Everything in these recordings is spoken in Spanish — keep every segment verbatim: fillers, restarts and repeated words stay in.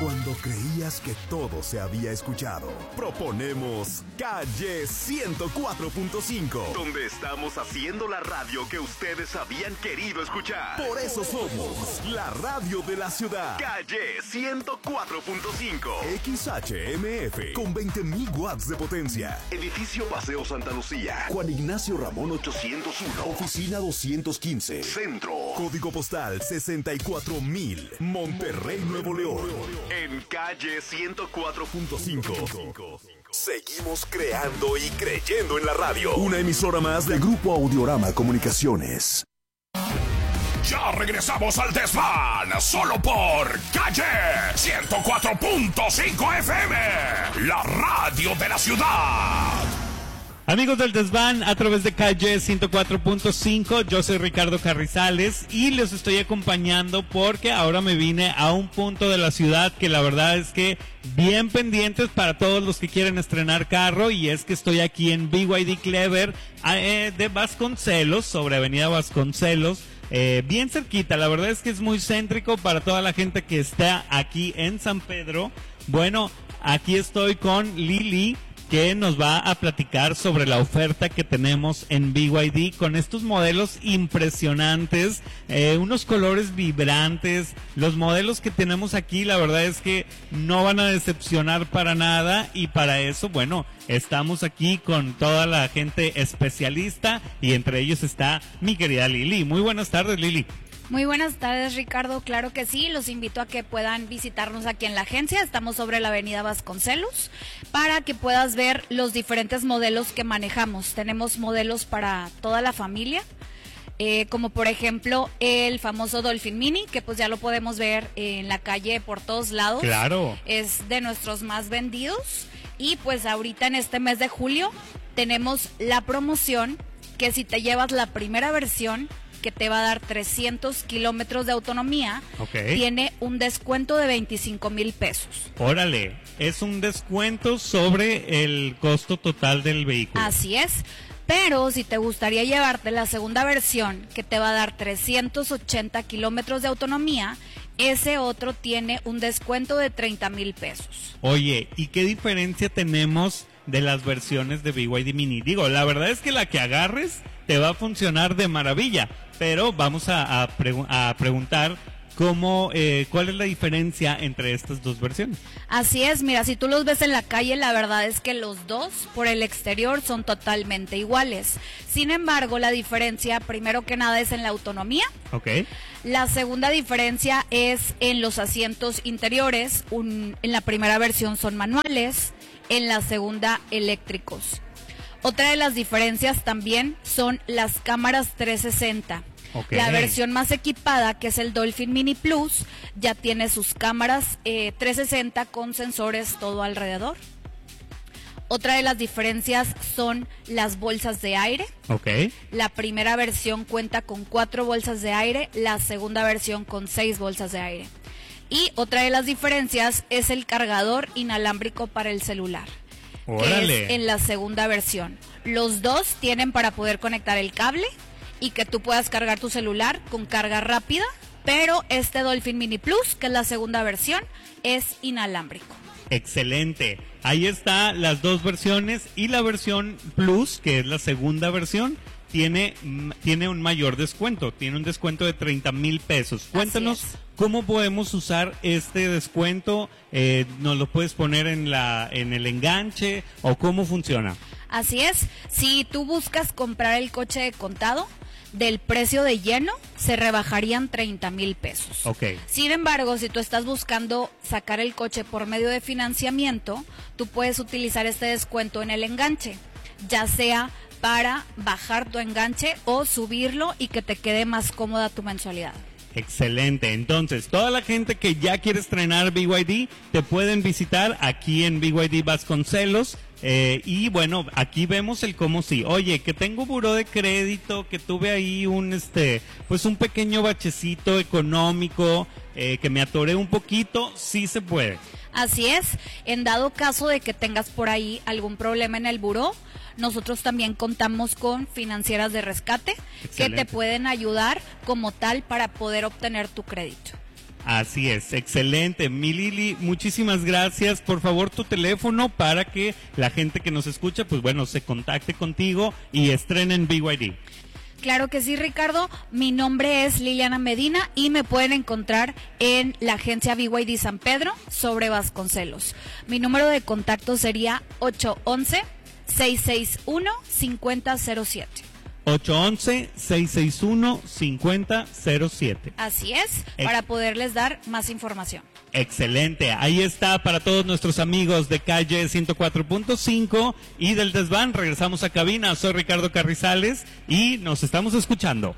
Cuando creías que todo se había escuchado, proponemos Calle ciento cuatro punto cinco, donde estamos haciendo la radio que ustedes habían querido escuchar. Por eso somos la radio de la ciudad. Calle ciento cuatro punto cinco, X H M F, con veinte mil watts de potencia. Edificio Paseo Santa Lucía, Juan Ignacio Ramón ochocientos uno, Oficina doscientos quince, Centro. Código postal sesenta y cuatro mil, Monterrey, Nuevo León. En Calle ciento cuatro punto cinco. Seguimos creando y creyendo en la radio. Una emisora más de Grupo Audiorama Comunicaciones. Ya regresamos al Desván, solo por Calle ciento cuatro punto cinco F M, la radio de la ciudad. Amigos del Desván, a través de Calle ciento cuatro punto cinco, yo soy Ricardo Carrizales y les estoy acompañando porque ahora me vine a un punto de la ciudad que la verdad es que bien pendientes para todos los que quieren estrenar carro, y es que estoy aquí en B Y D Clever eh, de Vasconcelos, sobre Avenida Vasconcelos, eh, bien cerquita. La verdad es que es muy céntrico para toda la gente que está aquí en San Pedro. Bueno, aquí estoy con Lili, que nos va a platicar sobre la oferta que tenemos en B Y D con estos modelos impresionantes, eh, unos colores vibrantes. Los modelos que tenemos aquí, la verdad es que no van a decepcionar para nada, y para eso, bueno, estamos aquí con toda la gente especialista, y entre ellos está mi querida Lili. Muy buenas tardes, Lili. Muy buenas tardes, Ricardo. Claro que sí, los invito a que puedan visitarnos aquí en la agencia. Estamos sobre la avenida Vasconcelos para que puedas ver los diferentes modelos que manejamos. Tenemos modelos para toda la familia, eh, como por ejemplo el famoso Dolphin Mini, que pues ya lo podemos ver en la calle por todos lados. Claro. Es de nuestros más vendidos, y pues ahorita en este mes de julio tenemos la promoción que si te llevas la primera versión, que te va a dar trescientos kilómetros de autonomía, okay, tiene un descuento de veinticinco mil pesos. Órale, es un descuento sobre el costo total del vehículo. Así es, pero si te gustaría llevarte la segunda versión, que te va a dar trescientos ochenta kilómetros de autonomía, ese otro tiene un descuento de treinta mil pesos. Oye, ¿y qué diferencia tenemos de las versiones de B Y D Mini? Digo, la verdad es que la que agarres te va a funcionar de maravilla, pero vamos a, a, pregu- a preguntar cómo, eh, cuál es la diferencia entre estas dos versiones. Así es, mira, si tú los ves en la calle, la verdad es que los dos por el exterior son totalmente iguales. Sin embargo, la diferencia, primero que nada, es en la autonomía. Okay. La segunda diferencia es en los asientos interiores. Un, en la primera versión son manuales, en la segunda eléctricos. Otra de las diferencias también son las cámaras trescientos sesenta. Okay. La versión más equipada, que es el Dolphin Mini Plus, ya tiene sus cámaras eh, trescientos sesenta con sensores todo alrededor. Otra de las diferencias son las bolsas de aire. Okay. La primera versión cuenta con cuatro bolsas de aire, la segunda versión con seis bolsas de aire. Y otra de las diferencias es el cargador inalámbrico para el celular. ¡Órale! Que es en la segunda versión. Los dos tienen para poder conectar el cable y que tú puedas cargar tu celular con carga rápida, pero este Dolphin Mini Plus, que es la segunda versión, es inalámbrico. Excelente. Ahí está las dos versiones, y la versión Plus, que es la segunda versión, tiene, tiene un mayor descuento, tiene un descuento de treinta mil pesos. Cuéntanos cómo podemos usar este descuento. Eh, ¿nos lo puedes poner en la en el enganche o cómo funciona? Así es, si tú buscas comprar el coche de contado, del precio de lleno se rebajarían treinta mil pesos. Okay. Sin embargo, si tú estás buscando sacar el coche por medio de financiamiento, tú puedes utilizar este descuento en el enganche, ya sea para bajar tu enganche o subirlo y que te quede más cómoda tu mensualidad. Excelente. Entonces, toda la gente que ya quiere estrenar B Y D, te pueden visitar aquí en B Y D Vasconcelos. Eh, y bueno, aquí vemos el cómo sí. Oye, que tengo buró de crédito, que tuve ahí un, este, pues un pequeño bachecito económico, eh, que me atoré un poquito, sí se puede. Así es, en dado caso de que tengas por ahí algún problema en el buró, nosotros también contamos con financieras de rescate. Excelente. Que te pueden ayudar como tal para poder obtener tu crédito. Así es, excelente. Mi Lili, muchísimas gracias. Por favor, tu teléfono para que la gente que nos escucha, pues bueno, se contacte contigo y estrenen B Y D. Claro que sí, Ricardo. Mi nombre es Liliana Medina y me pueden encontrar en la agencia B Y D San Pedro sobre Vasconcelos. Mi número de contacto sería ocho once, seis seis uno, cinco cero cero siete. ocho once, seis seis uno, cinco cero cero siete. Así es, Ex- para poderles dar más información. Excelente, ahí está para todos nuestros amigos de Calle ciento cuatro punto cinco y del Desván. Regresamos a cabina, soy Ricardo Carrizales y nos estamos escuchando.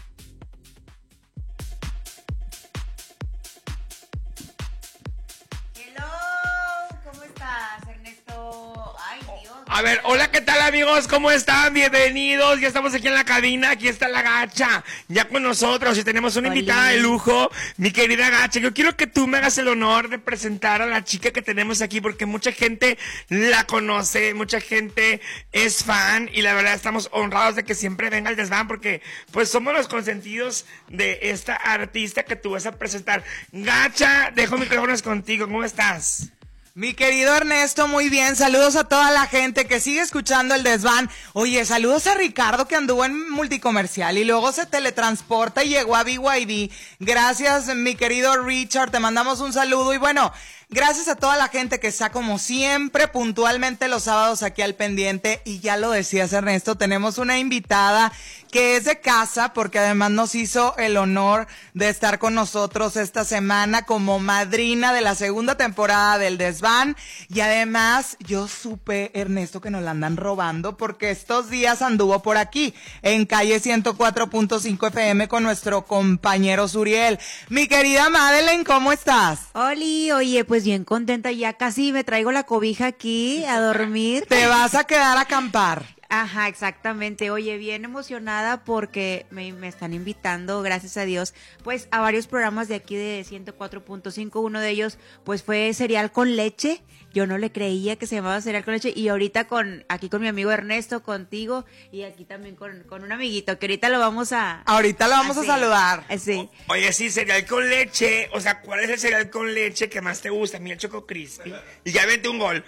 A ver, hola, ¿qué tal, amigos? ¿Cómo están? Bienvenidos, ya estamos aquí en la cabina, aquí está la Gacha, ya con nosotros y tenemos una Oli. invitada de lujo, mi querida Gacha. Yo quiero que tú me hagas el honor de presentar a la chica que tenemos aquí, porque mucha gente la conoce, mucha gente es fan y la verdad estamos honrados de que siempre venga al Desván, porque pues somos los consentidos de esta artista que tú vas a presentar. Gacha, dejo micrófonos contigo, ¿cómo estás? Mi querido Ernesto, muy bien, saludos a toda la gente que sigue escuchando el Desván. Oye, saludos a Ricardo que anduvo en Multicomercial y luego se teletransporta y llegó a B Y D. Gracias, mi querido Richard, te mandamos un saludo y bueno, gracias a toda la gente que está como siempre puntualmente los sábados aquí al pendiente. Y ya lo decías, Ernesto, tenemos una invitada que es de casa porque además nos hizo el honor de estar con nosotros esta semana como madrina de la segunda temporada del Desván. Y además yo supe, Ernesto, que nos la andan robando porque estos días anduvo por aquí en Calle ciento cuatro punto cinco F M con nuestro compañero Suriel. Mi querida Madeleine, ¿cómo estás? Oli, oye, pues bien contenta, ya casi me traigo la cobija aquí a dormir. Te vas a quedar a acampar. Ajá, exactamente. Oye, bien emocionada porque me, me están invitando, gracias a Dios, pues a varios programas de aquí de ciento cuatro punto cinco. Uno de ellos, pues fue Cereal con Leche. Yo no le creía que se llamaba Cereal con Leche. Y ahorita con aquí con mi amigo Ernesto, contigo, y aquí también con, con un amiguito, que ahorita lo vamos a... Ahorita lo vamos así, a saludar. Sí. Oye, sí, cereal con leche. O sea, ¿cuál es el cereal con leche que más te gusta? A mí el Choco Crispy. Y ya vente un gol.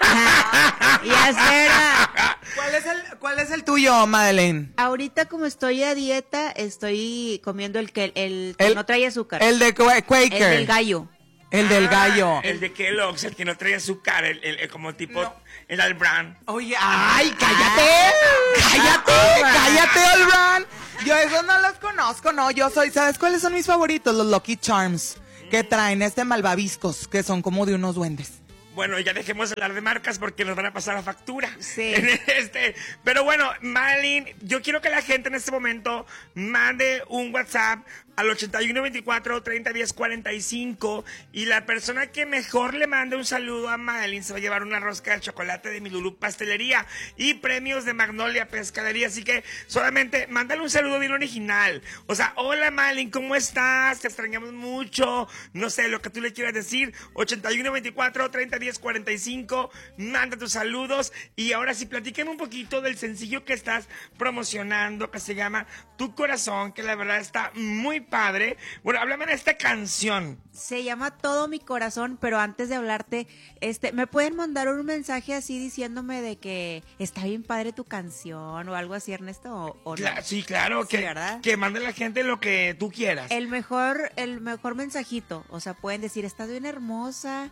Ya será. ¿Cuál es el, cuál es el tuyo, Madeleine? Ahorita como estoy a dieta, estoy comiendo el que el, que El- no trae azúcar. El de Qua- Quaker. El del gallo. El del gallo. Ah, el de Kellogg's, el que no trae azúcar, el, el, el como tipo, el Albran. Oye, ay, cállate. Cállate, cállate, Olran. Yo esos no los conozco, no. Yo soy, ¿sabes cuáles son mis favoritos? Los Lucky Charms, que traen este malvaviscos, que son como de unos duendes. Bueno, ya dejemos de hablar de marcas porque nos van a pasar la factura. Sí. Este, pero bueno, Madeline, yo quiero que la gente en este momento mande un WhatsApp al ochenta y uno veinticuatro, treinta diez cuarenta y cinco y la persona que mejor le mande un saludo a Madeline se va a llevar una rosca de chocolate de Milulú Pastelería y premios de Magnolia Pescadería. Así que solamente mándale un saludo bien original. O sea, hola Madeline, ¿cómo estás? Te extrañamos mucho. No sé, lo que tú le quieras decir. ochenta y uno veinticuatro, treinta diez cuarenta y cinco. Manda tus saludos. Y ahora sí, platíqueme un poquito del sencillo que estás promocionando, que se llama Tu Corazón, que la verdad está muy padre. Bueno, háblame de esta canción. Se llama Todo mi corazón, pero antes de hablarte, este, ¿me pueden mandar un mensaje así diciéndome de que está bien padre tu canción o algo así, Ernesto? ¿O, o no? Cla- sí, claro, Sí, que, ¿verdad? que mande la gente lo que tú quieras. El mejor, el mejor mensajito, o sea, pueden decir, estás bien hermosa,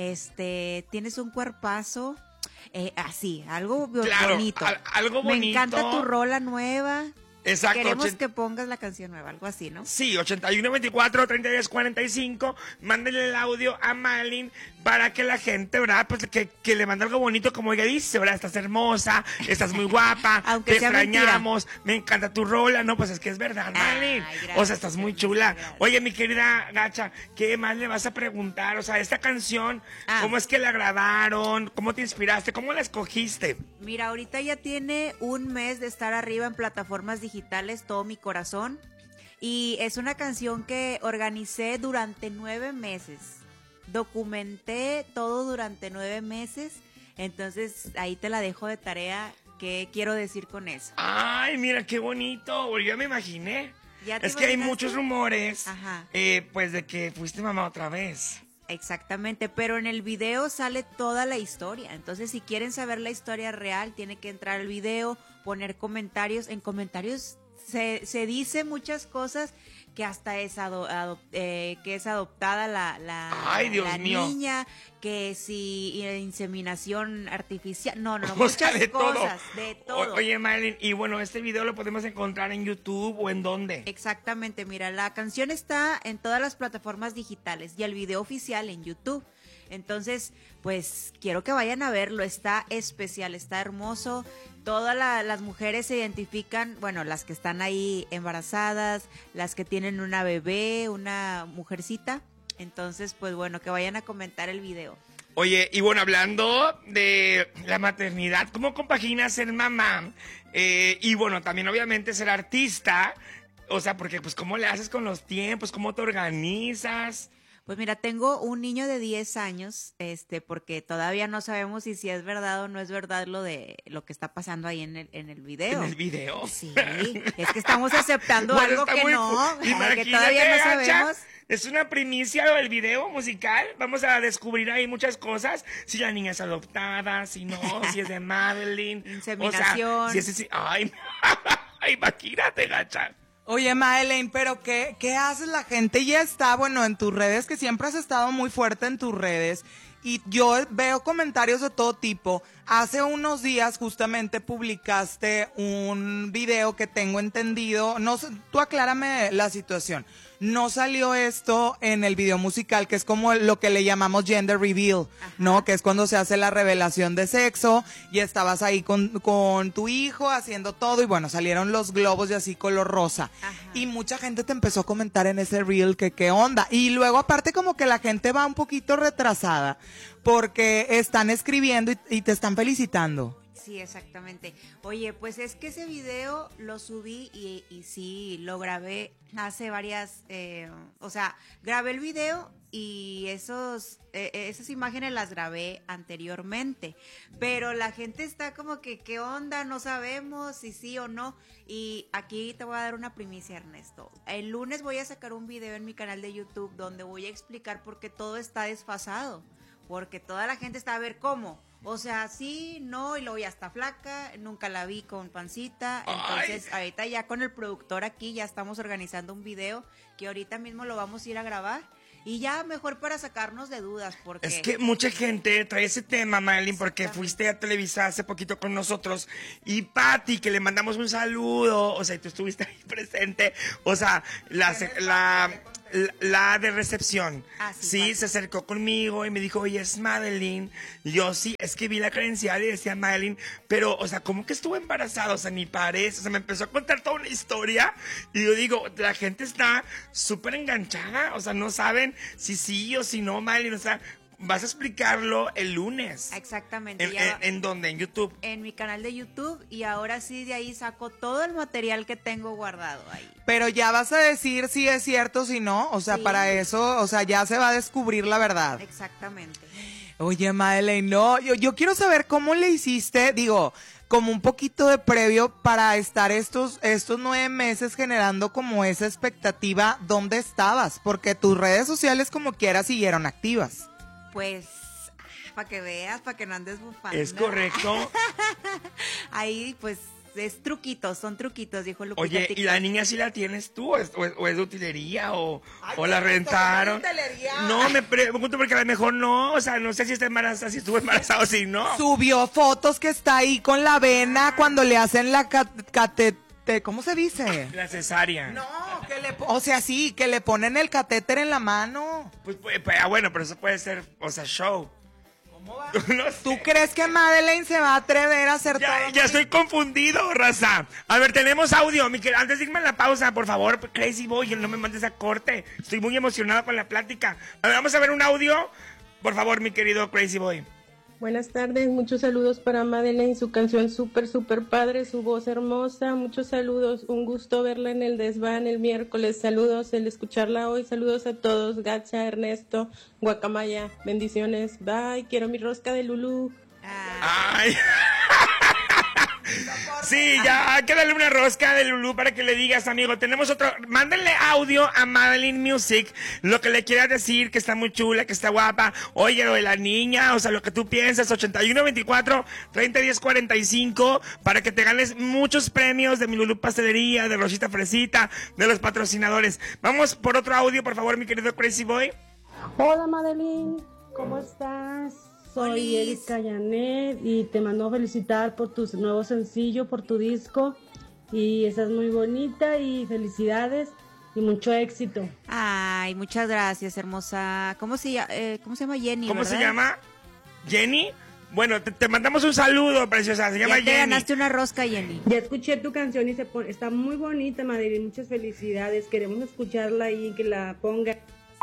este, tienes un cuerpazo, eh, así, algo bo- Claro, bonito. al- algo Me bonito. encanta tu rola nueva. Exacto. Queremos ochen- que pongas la canción nueva, algo así, ¿no? Sí, ochenta y uno veinticuatro, treinta diez cuarenta y cinco. Mándenle el audio a Madeline para que la gente, ¿verdad? Pues que, que le mande algo bonito, como ella dice, ¿verdad? Estás hermosa, estás muy guapa, Aunque te sea extrañamos, me encanta tu rola. No, pues es que es verdad, Madeline. Ay, gracias, O sea, estás muy chula. gracias. Oye, mi querida Gacha, ¿qué más le vas a preguntar? O sea, esta canción, Ah. ¿cómo es que la grabaron? ¿Cómo te inspiraste? ¿Cómo la escogiste? Mira, ahorita ya tiene un mes de estar arriba en plataformas digitales, Todo mi corazón. Y es una canción que organicé durante nueve meses. Documenté todo durante nueve meses. Entonces, ahí te la dejo de tarea. ¿Qué quiero decir con eso? Ay, mira qué bonito. Yo ya me imaginé. ¿Ya te Es que hay imaginaste? muchos rumores, Ajá. eh, pues, de que fuiste mamá otra vez. Exactamente, pero en el video sale toda la historia. Entonces, si quieren saber la historia real, tienen que entrar al video, poner comentarios. En comentarios se, se dice muchas cosas que hasta es ado- ado- eh, que es adoptada la, la, Ay, Dios la mío. niña, que si inseminación artificial, no, no, O muchas sea, de todo. cosas, de todo. O- oye, Madeline, y bueno, este video lo podemos encontrar en YouTube o en dónde. Exactamente, mira, la canción está en todas las plataformas digitales y el video oficial en YouTube. Entonces, pues quiero que vayan a verlo, está especial, está hermoso. Todas la- las mujeres se identifican, bueno, las que están ahí embarazadas, las que tienen una bebé, una mujercita. Entonces, pues bueno, que vayan a comentar el video. Oye, y bueno, hablando de la maternidad, ¿cómo compaginas ser mamá? Eh, y bueno, también obviamente ser artista. O sea, porque pues ¿cómo le haces con los tiempos? ¿Cómo te organizas? Pues mira, tengo un niño de diez años, este, porque todavía no sabemos si, si es verdad o no es verdad lo de lo que está pasando ahí en el, en el video. ¿En el video? Sí, es que estamos aceptando Bueno, algo está que muy no, fu- que Imagínate, todavía no Gacha, sabemos. es una primicia el video musical. Vamos a descubrir ahí muchas cosas. Si la niña es adoptada, si no, si es de Madeline. Inseminación. O sea, si es, si- ay, imagínate, Gacha. Oye, Madeline, pero ¿qué, ¿qué haces? La gente ya está, bueno, en tus redes, que siempre has estado muy fuerte en tus redes. Y yo veo comentarios de todo tipo. Hace unos días justamente publicaste un video que tengo entendido. No sé, tú aclárame la situación. No salió esto en el video musical, que es como lo que le llamamos gender reveal, Ajá. ¿no? Que es cuando se hace la revelación de sexo y estabas ahí con, con tu hijo haciendo todo y bueno, salieron los globos y así color rosa. Ajá. Y mucha gente te empezó a comentar en ese reel que qué onda. Y luego aparte como que la gente va un poquito retrasada porque están escribiendo y, y te están felicitando. Sí, exactamente. Oye, pues es que ese video lo subí y, y sí, lo grabé hace varias, eh, o sea, grabé el video y esos, eh, esas imágenes las grabé anteriormente, pero la gente está como que, ¿qué onda? No sabemos si sí o no. Y aquí te voy a dar una primicia, Ernesto. El lunes voy a sacar un video en mi canal de YouTube donde voy a explicar por qué todo está desfasado, porque toda la gente está a ver cómo. O sea, sí, no, y luego ya está flaca, nunca la vi con pancita, entonces Ay. ahorita ya con el productor aquí ya estamos organizando un video que ahorita mismo lo vamos a ir a grabar y ya mejor para sacarnos de dudas, porque... Es que mucha gente trae ese tema, Madeline, porque fuiste a Televisa hace poquito con nosotros. Y Patti, que le mandamos un saludo. O sea, y tú estuviste ahí presente. O sea, la, la, la, la de recepción. Ah, sí, sí, Patti. se acercó conmigo y me dijo, oye, es Madeline. Y yo, sí, es que vi la credencial y decía Madeline. Pero, o sea, ¿cómo que estuvo embarazada? O sea, ni parece. O sea, me empezó a contar toda una historia. Y yo digo, la gente está súper enganchada. O sea, no saben si sí o si no, Madeline. O sea, vas a explicarlo el lunes. Exactamente. ¿En, ya- en, en dónde? ¿En YouTube? en mi canal de YouTube y ahora sí de ahí saco todo el material que tengo guardado ahí. Pero ya vas a decir si es cierto, si no. O sea, Sí. para eso, o sea, ya se va a descubrir la verdad. Exactamente. Oye, Madeline, no, yo, yo quiero saber cómo le hiciste, digo, como un poquito de previo para estar estos, estos nueve meses generando como esa expectativa, ¿dónde estabas? Porque tus redes sociales como quiera siguieron activas. Pues, para que veas, para que no andes bufando. Es correcto. Ahí, pues, es truquitos, son truquitos, dijo Lupita Oye, ¿y TikTok. la niña sí la tienes tú? ¿O es, o es- o es de utilería? ¿O, Ay, o la ¿qué es esto? rentaron? ¿Qué es utilería? No, me pregunto porque a lo mejor no. O sea, no sé si está embarazada, si estuvo embarazada o si no. Subió fotos que está ahí con la vena cuando le hacen la cat- catete, ¿cómo se dice? La cesárea. No, que le, o sea, sí, que le ponen el catéter en la mano. Pues, pues, pues, ah, bueno, pero eso puede ser, o sea, show. ¿Cómo va? No sé. ¿Tú crees que Madeline se va a atrever a hacer Ya, todo? ya estoy confundido, raza. A ver, tenemos audio. Mi quer- Antes de irme a la pausa, por favor, Crazy Boy, no me mandes a corte. Estoy muy emocionado con la plática. A ver, vamos a ver un audio. Por favor, mi querido Crazy Boy. Buenas tardes, muchos saludos para Madeline, su canción súper, súper padre, su voz hermosa, muchos saludos, un gusto verla en el desván el miércoles, saludos, el escucharla hoy, saludos a todos, Gacha, Ernesto, Guacamaya, bendiciones, bye, quiero mi rosca de Lulú. Ah, Ay. Sí, ya hay que darle una rosca de Lulú para que le digas, amigo, tenemos otro, mándenle audio a Madeline Music, lo que le quieras decir, que está muy chula, que está guapa, oye, lo de la niña, o sea, lo que tú piensas, ochenta y uno veinticuatro treinta diez cuarenta y cinco, para que te ganes muchos premios de mi Lulú Pastelería, de Rosita Fresita, de los patrocinadores. Vamos por otro audio, por favor, mi querido Crazy Boy. Hola Madeline, ¿cómo estás? Soy Erika Yanet y te mando felicitar por tu nuevo sencillo, por tu disco. Y estás muy bonita y felicidades y mucho éxito. Ay, muchas gracias, hermosa. ¿Cómo se, eh, ¿cómo se llama Jenny? ¿Cómo ¿verdad? se llama? ¿Jenny? Bueno, te, te mandamos un saludo, preciosa. Se llama Ya te Jenny. ganaste una rosca, Jenny. Ya escuché tu canción y se pone, está muy bonita, Madeline. Muchas felicidades. Queremos escucharla y que la ponga.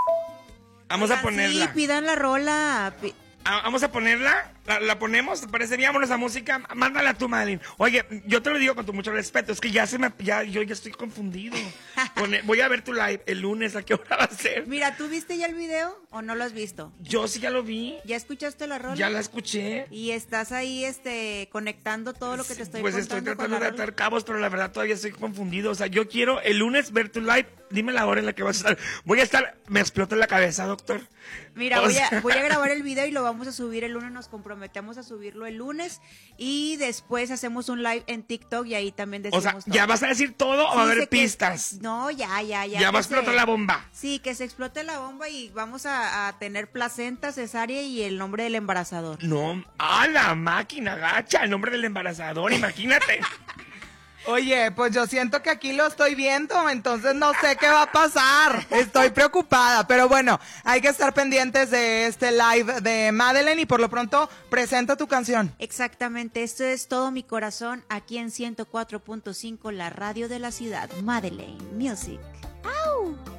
Vamos Oigan, a ponerla. Sí, pidan la rola. Pi- Ah, Vamos a ponerla, la, la ponemos, ¿te parece bien? Vámonos a música, mándala tú, Madeline. Oye, yo te lo digo con tu mucho respeto, es que ya se me, ya, yo ya estoy confundido. Pone- voy a ver tu live el lunes, ¿a qué hora va a ser? Mira, ¿tú viste ya el video o no lo has visto? Yo sí ya lo vi, ¿Ya escuchaste la rola? ya la escuché. Y estás ahí, este, conectando todo lo que te estoy Pues estoy contando con tratando la de rola. atar cabos, pero la verdad todavía estoy confundido. O sea, yo quiero el lunes ver tu live, dime la hora en la que vas a estar. Voy a estar, me explota la cabeza, doctor. Mira, O voy sea- a, voy a grabar el video y lo vamos a subir el lunes, nos comprometemos a subirlo el lunes y después hacemos un live en TikTok y ahí también O decimos sea, todo. ¿ya vas a decir todo o Sí, va a haber sé que- pistas? No, ya, ya, ya. Ya que va a explotar se- la bomba. Sí, que se explote la bomba y vamos a, a tener placenta, cesárea y el nombre del embarazador. No, a la máquina gacha, el nombre del embarazador, imagínate. Oye, pues yo siento que aquí lo estoy viendo, entonces no sé qué va a pasar. Estoy preocupada, pero bueno, hay que estar pendientes de este live de Madeline y por lo pronto presenta tu canción. Exactamente, esto es Todo Mi Corazón aquí en ciento cuatro punto cinco, la radio de la ciudad, Madeleine Music. ¡Au!